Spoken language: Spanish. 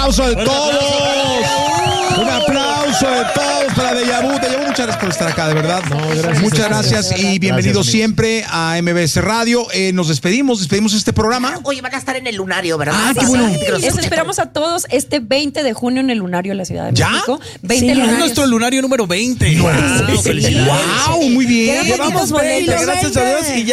aplauso de todos. Un aplauso de todos para Deja Vu. Muchas gracias por estar acá, de verdad. No, gracias. Muchas gracias y bienvenidos siempre a MBS Radio. Nos despedimos este programa. Oye, van a estar en el Lunario, ¿verdad? Ah, qué bueno. Eso esperamos a todos este 20 de junio en el Lunario de la Ciudad de México. 20 Es lunarios. nuestro lunario número 20. Wow, muy bien. Llevamos 20, gracias a Dios, y ya